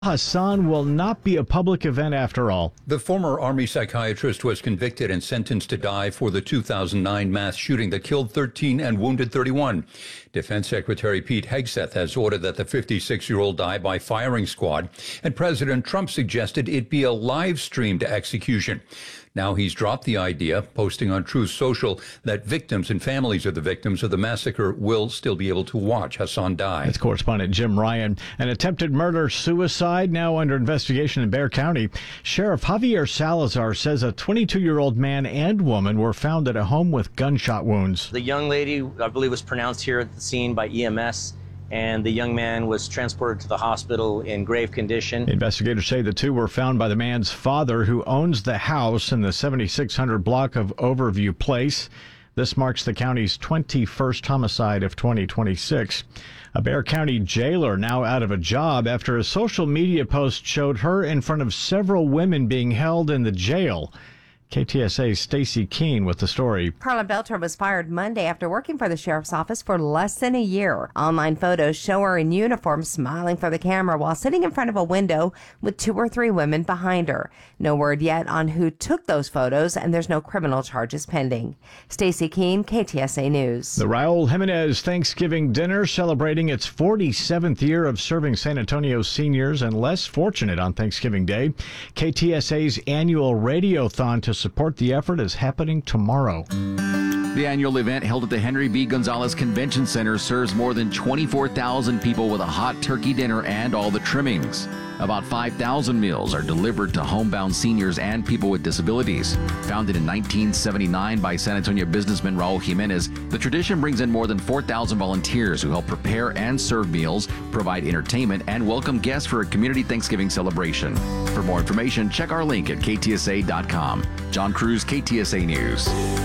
Hassan will not be a public event after all. The former Army psychiatrist was convicted and sentenced to die for the 2009 mass shooting that killed 13 and wounded 31. Defense Secretary Pete Hegseth has ordered that the 56-year-old die by firing squad, and President Trump suggested it be a live-streamed execution. Now he's dropped the idea, posting on Truth Social that victims and families of the victims of the massacre will still be able to watch Hassan die. That's correspondent Jim Ryan. An attempted murder-suicide now under investigation in Bexar County. Sheriff Javier Salazar says a 22-year-old man and woman were found at a home with gunshot wounds. The young lady, I believe, was pronounced here at the scene by EMS. And the young man was transported to the hospital in grave condition. Investigators say the two were found by the man's father, who owns the house in the 7600 block of Overview Place. This marks the county's 21st homicide of 2026. A Bexar County jailer now out of a job after a social media post showed her in front of several women being held in the jail. KTSA's Stacy Keene with the story. Carla Belter was fired Monday after working for the sheriff's office for less than a year. Online photos show her in uniform smiling for the camera while sitting in front of a window with 2 or 3 women behind her. No word yet on who took those photos, and there's no criminal charges pending. Stacy Keene, KTSA News. The Raul Jimenez Thanksgiving dinner celebrating its 47th year of serving San Antonio seniors and less fortunate on Thanksgiving Day. KTSA's annual Radiothon to support the effort is happening tomorrow. The annual event held at the Henry B. Gonzalez Convention Center serves more than 24,000 people with a hot turkey dinner and all the trimmings. About 5,000 meals are delivered to homebound seniors and people with disabilities. Founded in 1979 by San Antonio businessman Raul Jimenez, the tradition brings in more than 4,000 volunteers who help prepare and serve meals, provide entertainment, and welcome guests for a community Thanksgiving celebration. For more information, check our link at ktsa.com. John Cruz, KTSA News.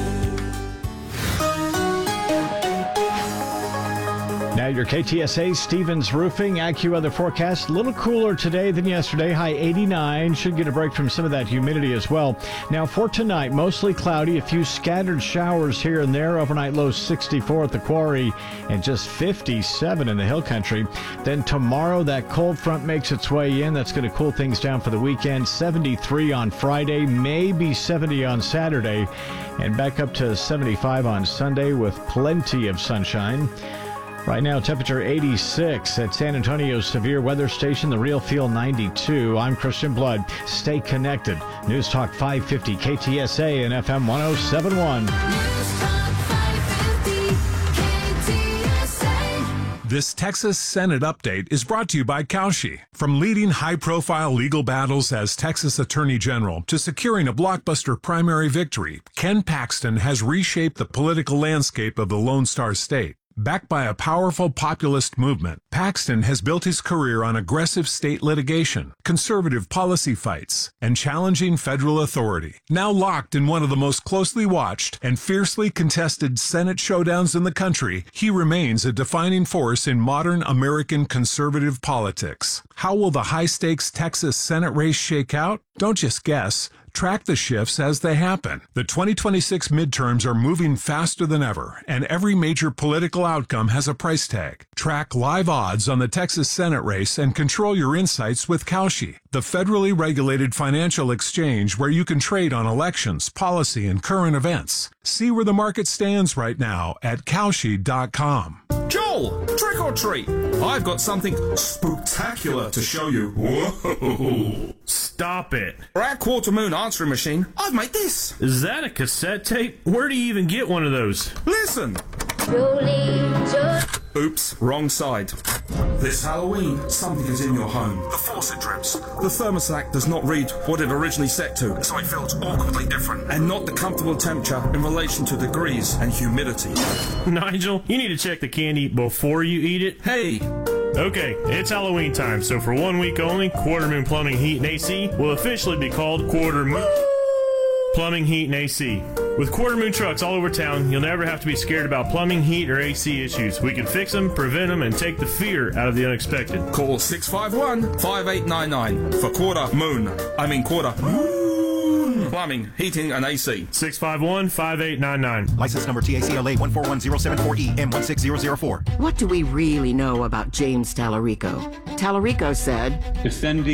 Now your KTSA Stevens Roofing AccuWeather forecast. A little cooler today than yesterday. High 89. Should get a break from some of that humidity as well. Now for tonight, mostly cloudy. A few scattered showers here and there. Overnight low 64 at the Quarry and just 57 in the Hill Country. Then tomorrow, that cold front makes its way in. That's going to cool things down for the weekend. 73 on Friday, maybe 70 on Saturday, and back up to 75 on Sunday with plenty of sunshine. Right now, temperature 86 at San Antonio's severe weather station, the Real Feel 92. I'm Christian Blood. Stay connected. News Talk 550 KTSA and FM 1071. News Talk 550 KTSA. This Texas Senate update is brought to you by Kaushi. From leading high-profile legal battles as Texas Attorney General to securing a blockbuster primary victory, Ken Paxton has reshaped the political landscape of the Lone Star State. Backed by a powerful populist movement, Paxton has built his career on aggressive state litigation, conservative policy fights, and challenging federal authority. Now locked in one of the most closely watched and fiercely contested Senate showdowns in the country, he remains a defining force in modern American conservative politics. How will the high-stakes Texas Senate race shake out? Don't just guess. Track the shifts as they happen. The 2026 midterms are moving faster than ever, and every major political outcome has a price tag. Track live odds on the Texas Senate race and control your insights with Kaushi, the federally regulated financial exchange where you can trade on elections, policy, and current events. See where the market stands right now at Kaushi.com. Joel, trick or treat. I've got something spooktacular to show you. Whoa. Stop it. For our quarter moon answering machine, I've made this. Is that a cassette tape? Where do you even get one of those? Listen. Oops, wrong side. This Halloween, something is in your home. The faucet drips. The thermostat does not read what it originally set to, so it feels awkwardly different, and not the comfortable temperature in relation to degrees and humidity. Nigel, you need to check the candy before you eat it. Hey! Okay, it's Halloween time, so for 1 week only, Quarter Moon Plumbing, Heat, and AC will officially be called Quarter Moon Plumbing, Heat, and AC. With Quarter Moon trucks all over town, you'll never have to be scared about plumbing, heat, or AC issues. We can fix them, prevent them, and take the fear out of the unexpected. Call 651-5899 for Quarter Moon. Quarter Moon. Plumbing, heating, and AC. 651-5899. License number TACLA 141074E M16004. What do we really know about James Tallarico? Tallarico said, Defending